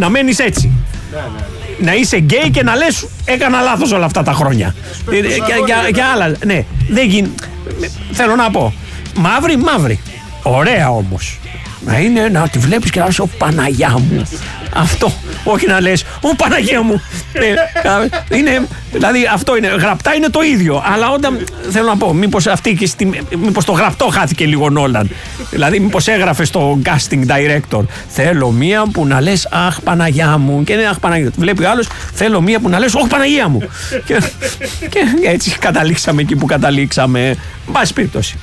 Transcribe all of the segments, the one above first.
να μένεις έτσι. Να είσαι γκέι και να λες έκανα λάθος όλα αυτά τα χρόνια. Και άλλα. Ναι, δεν γίνει. Θέλω να πω. Μαύρη. Ωραία όμως. Να είναι να τη βλέπεις και να λες, «Ω Παναγιά μου». Αυτό. Όχι να λες, «Ω Παναγία μου». Είναι, δηλαδή αυτό είναι. Γραπτά είναι το ίδιο. Αλλά όταν. Θέλω να πω, μήπως το γραπτό χάθηκε λίγο Νόλαν. Δηλαδή, μήπως έγραφε στο casting director. Θέλω μία που να λες, «Αχ Παναγιά μου». Και είναι «Αχ Παναγία». Βλέπει ο άλλος, θέλω μία που να λες, «Αχ Παναγία μου». Και έτσι καταλήξαμε εκεί που καταλήξαμε. Μπας περιπτώσει.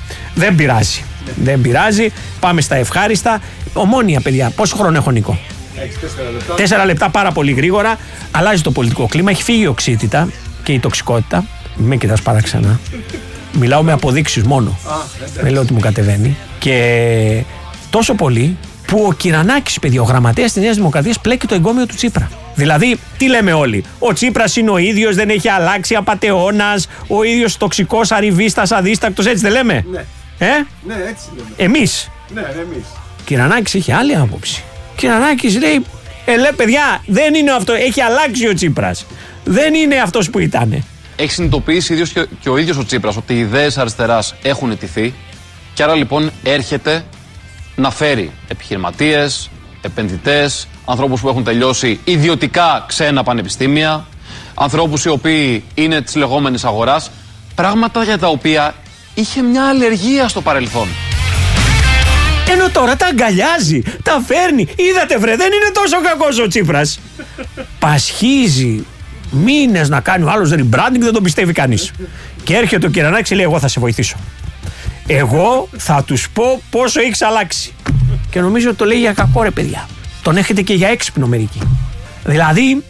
Δεν πειράζει. Πάμε στα ευχάριστα. Ομόνοια, παιδιά. Πόσο χρόνο έχω, Νίκο? 4 λεπτά, πάρα πολύ γρήγορα. Αλλάζει το πολιτικό κλίμα. Έχει φύγει η οξύτητα και η τοξικότητα. Με κοιτάς παράξενα. Μιλάω με αποδείξεις μόνο. Δεν λέω ότι μου κατεβαίνει. Και τόσο πολύ που ο Κυρανάκης, παιδιά, ο γραμματέας της Νέας Δημοκρατίας, πλέκει το εγκόμιο του Τσίπρα. Δηλαδή, τι λέμε όλοι? Ο Τσίπρας είναι ο ίδιος, δεν έχει αλλάξει, απατεώνας, ο ίδιος τοξικός, αριβίστας, αδίστακτος, έτσι δεν λέμε? Ναι. Ναι, έτσι λέμε. Εμείς. Ναι, εμείς. Κυρανάκης είχε άλλη άποψη. Κυρανάκης λέει, παιδιά, δεν είναι αυτό. Έχει αλλάξει ο Τσίπρας. Δεν είναι αυτός που ήταν. Έχει συνειδητοποιήσει ίδιος και ο ίδιος ο Τσίπρας ότι οι ιδέες αριστεράς έχουν ετηθεί και άρα λοιπόν έρχεται να φέρει επιχειρηματίες, επενδυτές, ανθρώπους που έχουν τελειώσει ιδιωτικά ξένα πανεπιστήμια, ανθρώπους οι οποίοι είναι της λεγόμενης αγοράς, πράγματα για τα οποία είχε μια αλλεργία στο παρελθόν. Ενώ τώρα τα αγκαλιάζει, τα φέρνει. Είδατε βρε, δεν είναι τόσο κακός ο Τσίπρας. Πασχίζει μήνες να κάνει ο άλλος rebranding, δεν τον πιστεύει κανείς. Και έρχεται ο Κυρανάκης και λέει, εγώ θα σε βοηθήσω. Εγώ θα τους πω πόσο έχεις αλλάξει. Και νομίζω ότι το λέει για κακό, ρε παιδιά. Τον έχετε και για έξυπνο μερικοί. Δηλαδή,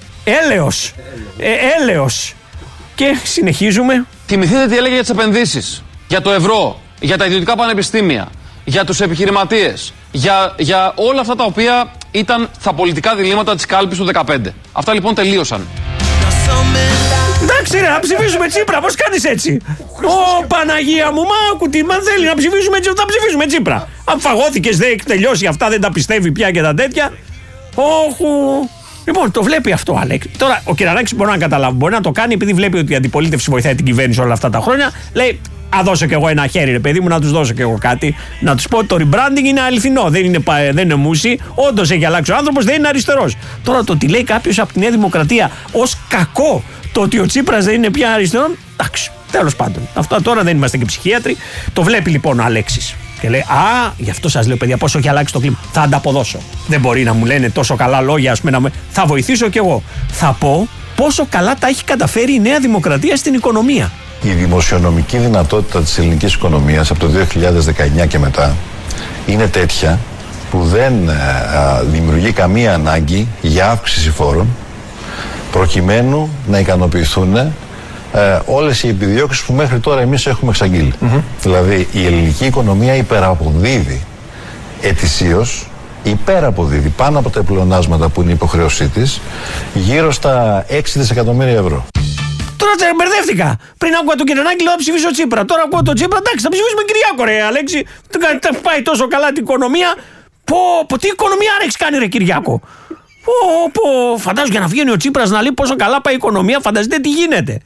έλεος. Και συνεχίζουμε. Θυμηθείτε τι έλεγε για τις επενδύσεις, για το ευρώ, για τα ιδιωτικά πανεπιστήμια, για τους επιχειρηματίες, για όλα αυτά τα οποία ήταν τα πολιτικά διλήμματα της κάλπης του 2015. Αυτά λοιπόν τελείωσαν. Εντάξει ρε, να ψηφίσουμε Τσίπρα, πώς κάνεις έτσι? Ω Παναγία μου, μα θέλει να ψηφίσουμε έτσι, θα ψηφίσουμε Τσίπρα. Αν φαγώθηκες, δεν έχει τελειώσει αυτά, δεν τα πιστεύει πια και τα τέτοια. Όχου. Λοιπόν, το βλέπει αυτό, Άλεξ. Τώρα, ο Κυρανάκης μπορεί να καταλάβει, μπορεί να το κάνει επειδή βλέπει ότι η αντιπολίτευση βοηθάει την κυβέρνηση όλα αυτά τα χρόνια. Λέει, α δώσω κι εγώ ένα χέρι, ρε παιδί μου, να τους δώσω κι εγώ κάτι. Να τους πω ότι το rebranding είναι αληθινό, δεν είναι μουσι. Όντως έχει αλλάξει ο άνθρωπος, δεν είναι αριστερός. Τώρα το ότι λέει κάποιος από τη Νέα Δημοκρατία ως κακό το ότι ο Τσίπρας δεν είναι πια αριστερό, εντάξει, τέλος πάντων. Αυτό τώρα δεν είμαστε και ψυχίατροι. Το βλέπει λοιπόν ο Αλέξης. Και λέει, γι' αυτό σας λέω, παιδιά, πόσο έχει αλλάξει το κλίμα. Θα ανταποδώσω. Δεν μπορεί να μου λένε τόσο καλά λόγια, ας πούμε, θα βοηθήσω κι εγώ. Θα πω πόσο καλά τα έχει καταφέρει η Νέα Δημοκρατία στην οικονομία. Η δημοσιονομική δυνατότητα της ελληνικής οικονομίας από το 2019 και μετά είναι τέτοια που δεν δημιουργεί καμία ανάγκη για αύξηση φόρων προκειμένου να ικανοποιηθούν όλες οι επιδιώξεις που μέχρι τώρα εμείς έχουμε εξαγγείλει. Δηλαδή η ελληνική οικονομία υπεραποδίδει ετησίως, υπεραποδίδει πάνω από τα πλεονάσματα που είναι η υποχρέωσή της, γύρω στα 6 δισεκατομμύρια ευρώ. Τώρα μπερδεύτηκα. Πριν άκουγα τον Κυρανάκη, λέω να ψηφίσω Τσίπρα. Τώρα ακούω τον Τσίπρα, εντάξει, θα ψηφίσουμε Κυριάκο, ρε Αλέξη. Πάει τόσο καλά την οικονομία. Τι οικονομία έχεις κάνει, ρε Κυριάκο? Φαντάζομαι για να βγαίνει ο Τσίπρας να λέει πόσο καλά πάει η οικονομία, φανταστείτε τι γίνεται.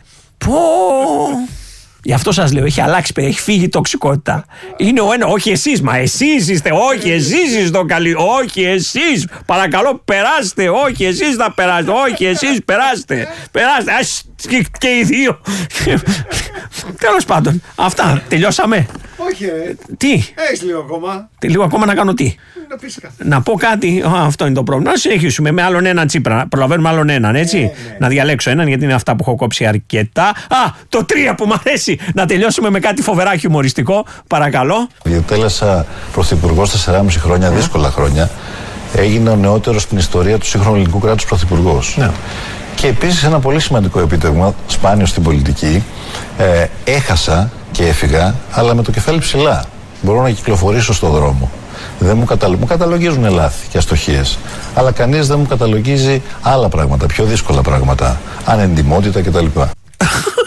Γι' αυτό σας λέω, έχει αλλάξει, έχει φύγει η τοξικότητα. Είναι ο ένα, όχι εσείς, μα εσείς είστε, όχι εσείς είστε το καλή, όχι εσείς, παρακαλώ περάστε, όχι εσείς θα περάσετε, όχι εσείς περάστε, και οι δύο. Τέλος πάντων, αυτά, τελειώσαμε. Όχι, τι? Έχεις λίγο ακόμα. Λίγο ακόμα να κάνω τι? Να πω κάτι. Αυτό είναι το πρόβλημα. Να συνεχίσουμε με άλλον έναν Τσίπρα. Προλαβαίνουμε άλλον έναν, έτσι. Ναι. Να διαλέξω έναν, γιατί είναι αυτά που έχω κόψει αρκετά. Το 3 που μου αρέσει. Να τελειώσουμε με κάτι φοβερά χιουμοριστικό. Παρακαλώ. Διατέλεσα πρωθυπουργός 4,5 χρόνια, δύσκολα χρόνια. Έγινε ο νεότερος στην ιστορία του σύγχρονου ελληνικού κράτους πρωθυπουργός. Ναι. Και επίσης ένα πολύ σημαντικό επίτευγμα, σπάνιο στην πολιτική. Έχασα και έφυγα, αλλά με το κεφάλι ψηλά. Μπορώ να κυκλοφορήσω στον δρόμο. Μου καταλογίζουν λάθη και αστοχίες. Αλλά κανείς δεν μου καταλογίζει άλλα πράγματα, πιο δύσκολα πράγματα. Ανεντιμότητα κτλ.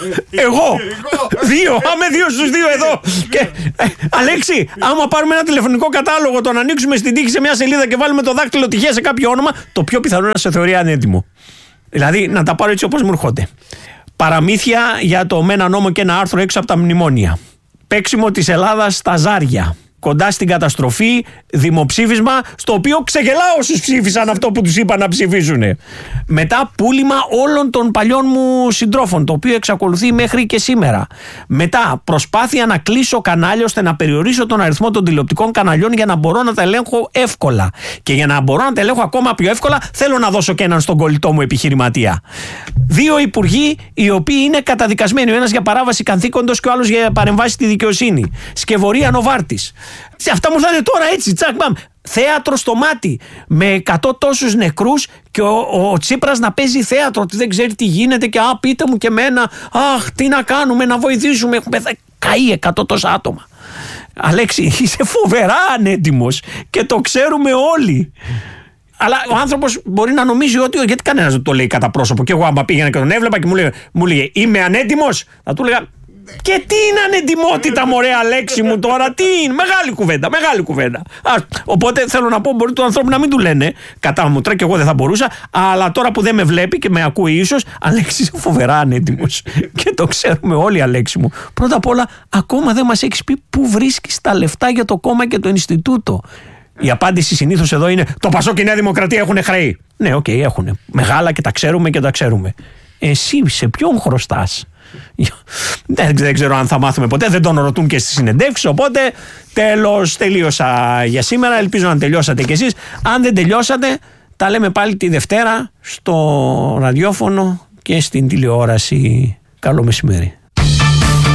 Εγώ. 2. Άμε 2 στους 2 εδώ. Και, Αλέξη, άμα πάρουμε ένα τηλεφωνικό κατάλογο, τον ανοίξουμε στην τύχη σε μια σελίδα και βάλουμε το δάκτυλο τυχαία σε κάποιο όνομα, το πιο πιθανό είναι να σε θεωρεί ανέτοιμο. Δηλαδή να τα πάρω έτσι όπως μου έρχονται. Παραμύθια για το με ένα νόμο και ένα άρθρο έξω από τα μνημόνια. Παίξιμο της Ελλάδας στα ζάρια. Κοντά στην καταστροφή, δημοψήφισμα, στο οποίο ξεγελάω όσους ψήφισαν αυτό που τους είπαν να ψηφίσουν. Μετά πούλημα όλων των παλιών μου συντρόφων, το οποίο εξακολουθεί μέχρι και σήμερα. Μετά προσπάθεια να κλείσω κανάλια ώστε να περιορίσω τον αριθμό των τηλεοπτικών καναλιών για να μπορώ να τα ελέγχω εύκολα. Και για να μπορώ να τα ελέγχω ακόμα πιο εύκολα, θέλω να δώσω και έναν στον κολλητό μου επιχειρηματία. 2 υπουργοί οι οποίοι είναι καταδικασμένοι. Ο ένας για παράβαση καθήκοντος και ο άλλος για παρεμβάσει στη δικαιοσύνη. Σκευωρία Νοβάρτης. Αυτά μου ήρθανε τώρα έτσι, τσακ μπαμ. Θέατρο στο μάτι με 100 τόσους νεκρούς και ο Τσίπρας να παίζει θέατρο, ότι δεν ξέρει τι γίνεται και πείτε μου και εμένα, αχ τι να κάνουμε, να βοηθήσουμε, έχουμε καεί 100 τόσα άτομα. Αλέξη, είσαι φοβερά ανέτοιμος και το ξέρουμε όλοι. Αλλά ο άνθρωπος μπορεί να νομίζει ότι γιατί κανένας δεν το λέει κατά πρόσωπο. Και εγώ άμα πήγαινα και τον έβλεπα και μου λέγε είμαι ανέτοιμος, θα του έλεγα και τι είναι ανετοιμότητα μωρέ Αλέξη μου τώρα, τι είναι, μεγάλη κουβέντα. Οπότε θέλω να πω, μπορεί του ανθρώπου να μην του λένε κατά μούτρα και εγώ δεν θα μπορούσα, αλλά τώρα που δεν με βλέπει και με ακούει ίσως, Αλέξη είσαι φοβερά ανέτοιμος και το ξέρουμε όλοι Αλέξη μου. Πρώτα απ' όλα ακόμα δεν μας έχεις πει πού βρίσκεις τα λεφτά για το κόμμα και το Ινστιτούτο. Η απάντηση συνήθως εδώ είναι το Πασόκ και η Νέα Δημοκρατία έχουν χρέη. Ναι, οκ, έχουν. Μεγάλα και τα ξέρουμε. Εσύ σε ποιον χρωστάς? Δεν ξέρω αν θα μάθουμε ποτέ, δεν τον ρωτούν και στις συνεντεύξεις. Οπότε τελείωσα για σήμερα. Ελπίζω να τελειώσατε κι εσείς. Αν δεν τελειώσατε, τα λέμε πάλι τη Δευτέρα στο ραδιόφωνο και στην τηλεόραση. Καλό μεσημέρι.